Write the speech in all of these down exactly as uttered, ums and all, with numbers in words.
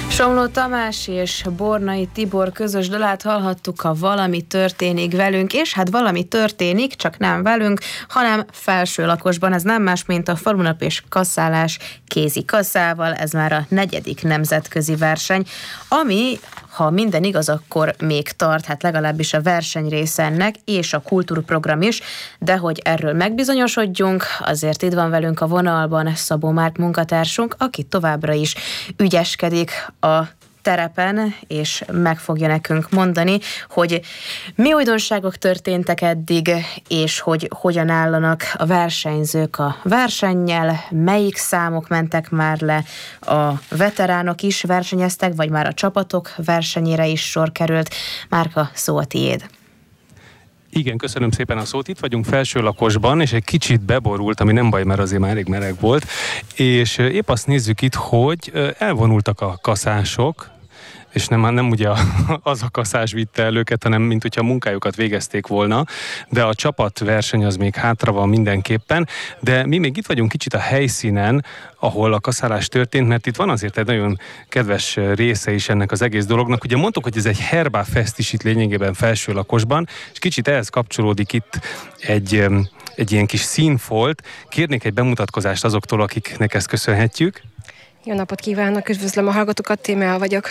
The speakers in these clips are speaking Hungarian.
Somló Tamás és Bornai Tibor közös dalát hallhattuk, a Valami történik velünk, és hát valami történik, csak nem velünk, hanem felsőlakosban. Ez nem más, mint a falunap és kaszálás kézi kasszával, ez már a negyedik nemzetközi verseny, ami, ha minden igaz, akkor még tart, hát legalábbis a versenyrésze ennek, és a kultúrprogram is, de hogy erről megbizonyosodjunk, azért itt van velünk a vonalban Szabó Márk munkatársunk, aki továbbra is ügyeskedik a terepen, és meg fogja nekünk mondani, hogy mi újdonságok történtek eddig, és hogy hogyan állanak a versenyzők a versennyel, melyik számok mentek már le, a veteránok is versenyeztek, vagy már a csapatok versenyére is sor került. Márka, szó a tiéd. Igen, köszönöm szépen a szót. Itt vagyunk felsőlakosban, és egy kicsit beborult, ami nem baj, mert azért már elég meleg volt. És épp azt nézzük itt, hogy elvonultak a kaszások, és nem, nem ugye az a kaszás vitte el őket, hanem mint hogyha a munkájukat végezték volna, de a csapatverseny az még hátra van mindenképpen, de mi még itt vagyunk kicsit a helyszínen, ahol a kaszálás történt, mert itt van azért egy nagyon kedves része is ennek az egész dolognak. Ugye mondtuk, hogy ez egy Herbá Fest is itt lényegében felsőlakosban, és kicsit ehhez kapcsolódik itt egy, egy ilyen kis színfolt. Kérnék egy bemutatkozást azoktól, akiknek ezt köszönhetjük. Jó napot kívánok, üdvözlöm a hallgatókat, Tímea vagyok.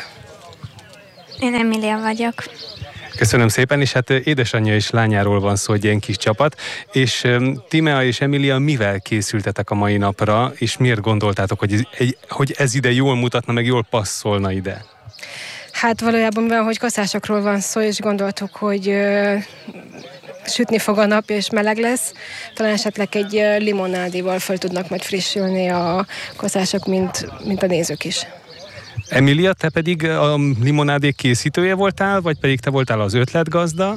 Én Emilia vagyok. Köszönöm szépen, és hát édesanyja és lányáról van szó, egy ilyen kis csapat. És Tímea és Emilia, mivel készültetek a mai napra, és miért gondoltátok, hogy ez, hogy ez ide jól mutatna, meg jól passzolna ide? Hát valójában mivel, hogy kaszásokról van szó, és gondoltuk, hogy ö, sütni fog a nap, és meleg lesz. Talán esetleg egy limonádéval fel tudnak majd frissülni a kaszások, mint, mint a nézők is. Emilia, te pedig a limonádék készítője voltál, vagy pedig te voltál az ötletgazda?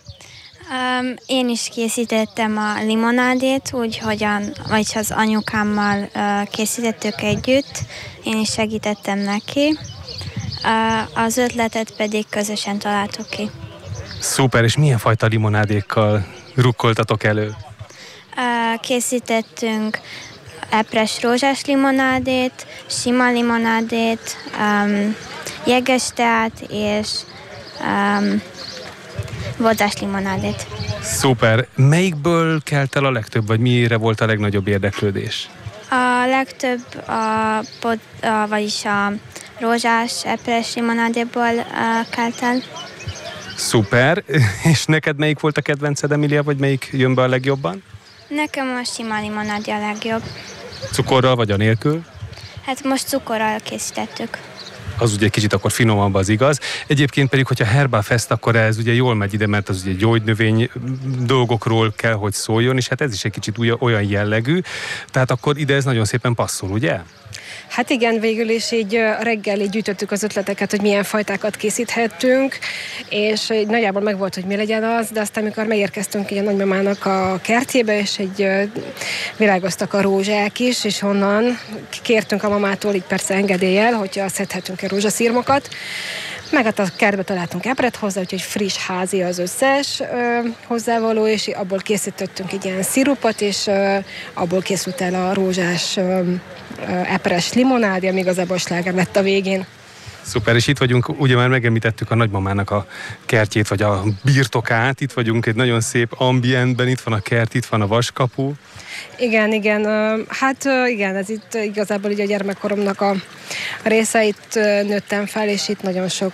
Um, én is készítettem a limonádét, úgyhogy vagy az anyukámmal uh, készítettük együtt. Én is segítettem neki. Uh, az ötletet pedig közösen találtuk ki. Szuper, és milyen fajta limonádékkal rukkoltatok elő? Uh, készítettünk epres rózsás limonádét, sima limonádét, um, jeges teát és um, vodás limonádét. Szuper. Melyikből kelt el a legtöbb, vagy mire volt a legnagyobb érdeklődés? A legtöbb, a, pod, a, vagyis a rózsás epres limonádéból uh, kelt el. Szuper. És neked melyik volt a kedvenced, Emilia, vagy melyik jön be a legjobban? Nekem a sima limonádé a legjobb. Cukorral vagy anélkül? Hát most cukorral készítettük. Az ugye kicsit akkor finomabb, az igaz. Egyébként pedig, hogyha Herbá Fest, akkor ez ugye jól megy ide, mert az ugye gyógynövény dolgokról kell, hogy szóljon, és hát ez is egy kicsit olyan jellegű. Tehát akkor ide ez nagyon szépen passzol, ugye? Hát igen, végül is így reggel így gyűjtöttük az ötleteket, hogy milyen fajtákat készíthettünk, és nagyjából megvolt, hogy mi legyen az, de aztán amikor megérkeztünk így a nagymamának a kertjébe, és egy virágoztak a rózsák is, és honnan kértünk a mamától így persze engedéllyel, hogyha szedhetünk-e rózsaszírmokat. Meg hát a kertbe találtunk epret hozzá, úgyhogy friss házi az összes ö, hozzávaló, és abból készítettünk egy ilyen szirupot, és ö, abból készült el a rózsás ö, ö, epres limonádé, ami igazából sláger lett a végén. Szuper, és itt vagyunk, ugye már megemlítettük a nagymamának a kertjét, vagy a birtokát, itt vagyunk egy nagyon szép ambientben, itt van a kert, itt van a vaskapu. Igen, igen, hát igen, ez itt igazából így a gyermekkoromnak a része, itt nőttem fel, és itt nagyon sok,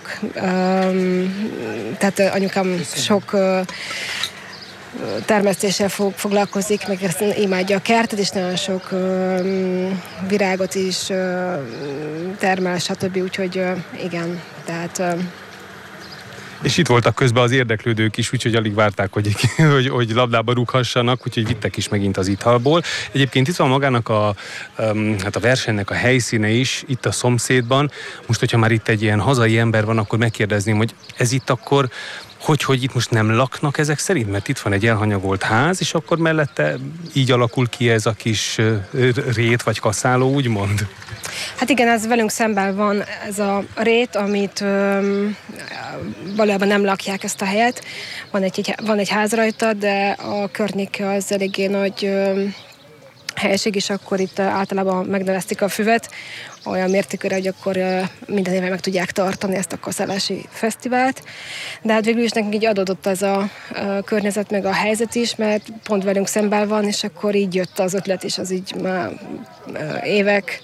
tehát anyukám sok termesztéssel foglalkozik, meg ezt imádja a kertet, és nagyon sok virágot is termel, stb. Úgyhogy igen, tehát... És itt voltak közben az érdeklődők is, úgyhogy alig várták, hogy, hogy, hogy labdába rúghassanak, úgyhogy vittek is megint az italból. Egyébként itt van magának a, um, hát a versenynek a helyszíne is, itt a szomszédban. Most, hogyha már itt egy ilyen hazai ember van, akkor megkérdezném, hogy ez itt akkor, hogy, hogy itt most nem laknak ezek szerint? Mert itt van egy elhanyagolt ház, és akkor mellette így alakul ki ez a kis rét vagy kaszáló, úgymond? Hát igen, ez velünk szemben van ez a rét, amit öm, valójában nem lakják ezt a helyet. Van egy, van egy ház rajta, de a környék az eléggé nagy öm, helység, és akkor itt általában megnevezték a füvet. olyan mértékűre, hogy akkor minden évben meg tudják tartani ezt a kaszálási fesztivált. De hát végül is nekünk így adódott ez a, a környezet, meg a helyzet is, mert pont velünk szemben van, és akkor így jött az ötlet, és az így már évek,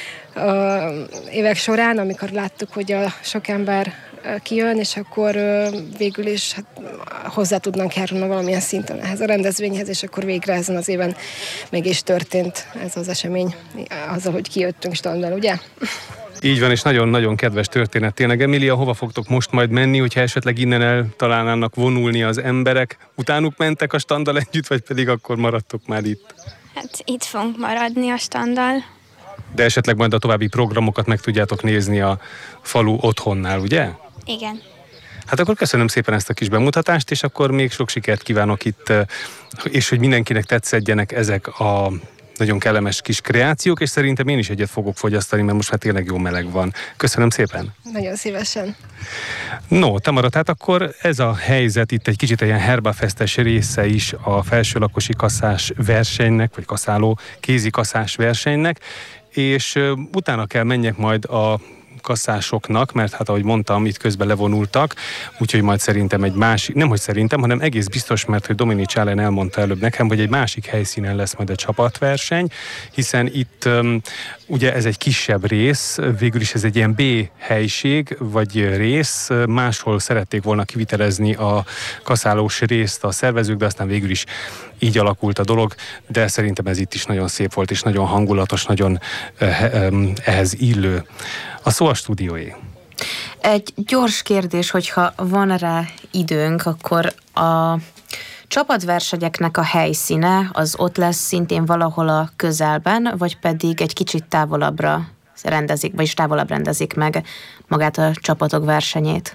évek során, amikor láttuk, hogy a sok ember kijön, és akkor végül is hát, hozzá tudnánk járulni valamilyen szinten ehhez a rendezvényhez, és akkor végre ezen az éven meg is történt ez az esemény, azzal, hogy kijöttünk standal, ugye? Így van, és nagyon-nagyon kedves történet tényleg. Emília, hova fogtok most majd menni, hogyha esetleg innen el találnának vonulni az emberek? Utánuk mentek a standal együtt, vagy pedig akkor maradtok már itt? Hát itt fogunk maradni a standal. De esetleg majd a további programokat meg tudjátok nézni a falu otthonnál, ugye? Igen. Hát akkor köszönöm szépen ezt a kis bemutatást, és akkor még sok sikert kívánok itt, és hogy mindenkinek tetszedjenek ezek a nagyon kellemes kis kreációk, és szerintem én is egyet fogok fogyasztani, mert most már tényleg jó meleg van. Köszönöm szépen. Nagyon szívesen. No, Tamara, tehát akkor ez a helyzet, itt egy kicsit ilyen herbafesztes része is a felsőlakosi kaszás versenynek, vagy kaszáló kézi kaszás versenynek, és utána kell menjek majd a kasszásoknak, mert hát ahogy mondtam, itt közben levonultak, úgyhogy majd szerintem egy másik, nem hogy szerintem, hanem egész biztos, mert hogy Dominic Allen elmondta előbb nekem, hogy egy másik helyszínen lesz majd a csapatverseny, hiszen itt um, ugye ez egy kisebb rész, végül is ez egy ilyen B helység, vagy rész, máshol szerették volna kivitelezni a kaszálós részt a szervezők, de aztán végül is így alakult a dolog, de szerintem ez itt is nagyon szép volt, és nagyon hangulatos, nagyon uh, ehhez illő. A szó a stúdióé. Egy gyors kérdés, hogyha van rá időnk, akkor a csapatversenyeknek a helyszíne az ott lesz szintén valahol a közelben, vagy pedig egy kicsit távolabbra rendezik, vagyis távolabb rendezik meg magát a csapatok versenyét?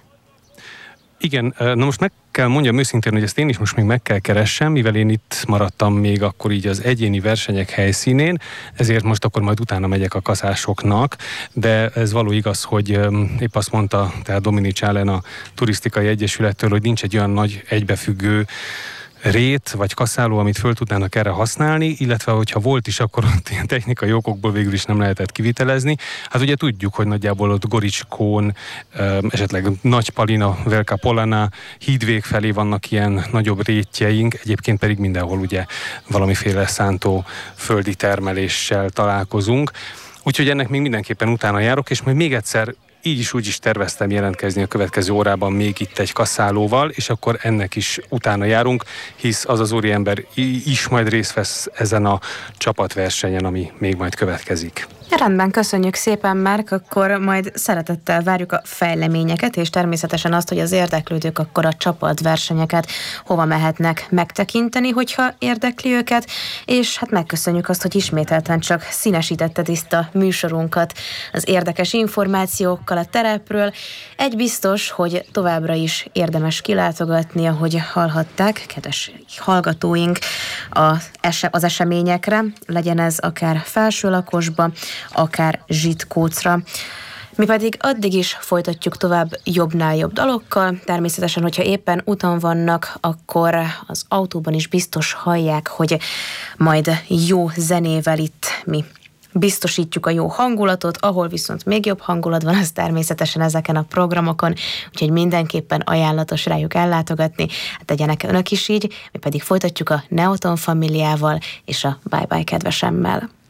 Igen, na most meg kell mondjam őszintén, hogy ezt én is most még meg kell keressem, mivel én itt maradtam még akkor így az egyéni versenyek helyszínén, ezért most akkor majd utána megyek a kaszásoknak, de ez való igaz, hogy épp azt mondta tehát Dominic Allen a Turisztikai Egyesülettől, hogy nincs egy olyan nagy egybefüggő rét vagy kaszáló, amit föl tudnának erre használni, illetve hogyha volt is, akkor ott ilyen technikai okokból végül is nem lehetett kivitelezni. Hát ugye tudjuk, hogy nagyjából ott Goricskón, esetleg Nagypalina, Velká Polana, Hídvég felé vannak ilyen nagyobb rétjeink, egyébként pedig mindenhol ugye valamiféle szántó földi termeléssel találkozunk. Úgyhogy ennek még mindenképpen utána járok, és majd még egyszer így is úgy is terveztem jelentkezni a következő órában még itt egy kaszálóval, és akkor ennek is utána járunk, hisz az az úriember is majd részt vesz ezen a csapatversenyen, ami még majd következik. Rendben, köszönjük szépen, Márk, akkor majd szeretettel várjuk a fejleményeket, és természetesen azt, hogy az érdeklődők akkor a csapatversenyeket hova mehetnek megtekinteni, hogyha érdekli őket, és hát megköszönjük azt, hogy ismételten csak színesítetted ezt a műsorunkat az érdekes információkkal a terepről. Egy biztos, hogy továbbra is érdemes kilátogatni, ahogy hallhatták, kedves hallgatóink, az eseményekre, legyen ez akár felsőlakosba, akár Zsitkócra. Mi pedig addig is folytatjuk tovább jobbnál jobb dalokkal. Természetesen, hogyha éppen úton vannak, akkor az autóban is biztos hallják, hogy majd jó zenével itt mi biztosítjuk a jó hangulatot, ahol viszont még jobb hangulat van, az természetesen ezeken a programokon, úgyhogy mindenképpen ajánlatos rájuk ellátogatni. Hát tegyenek önök is így, mi pedig folytatjuk a Neoton Familiával és a Bye Bye kedvesemmel.